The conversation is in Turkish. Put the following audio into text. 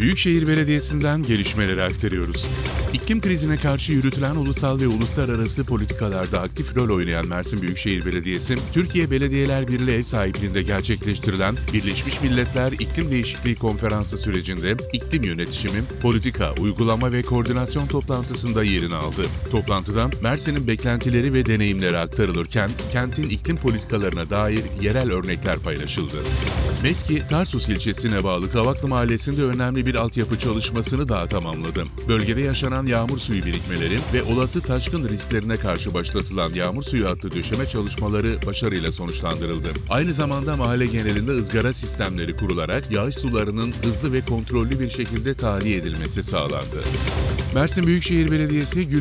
Büyükşehir Belediyesi'nden gelişmeleri aktarıyoruz. İklim krizine karşı yürütülen ulusal ve uluslararası politikalarda aktif rol oynayan Mersin Büyükşehir Belediyesi, Türkiye Belediyeler Birliği ev sahipliğinde gerçekleştirilen Birleşmiş Milletler İklim Değişikliği Konferansı sürecinde iklim yönetişimi, politika, uygulama ve koordinasyon toplantısında yerini aldı. Toplantıdan Mersin'in beklentileri ve deneyimleri aktarılırken, kentin iklim politikalarına dair yerel örnekler paylaşıldı. MESKİ, Tarsus ilçesine bağlı Kavaklı Mahallesi'nde önemli bir altyapı çalışmasını daha tamamladı. Bölgede yaşanan yağmur suyu birikmeleri ve olası taşkın risklerine karşı başlatılan yağmur suyu hattı döşeme çalışmaları başarıyla sonuçlandırıldı. Aynı zamanda mahalle genelinde ızgara sistemleri kurularak yağış sularının hızlı ve kontrollü bir şekilde tahliye edilmesi sağlandı. Mersin Büyükşehir Belediyesi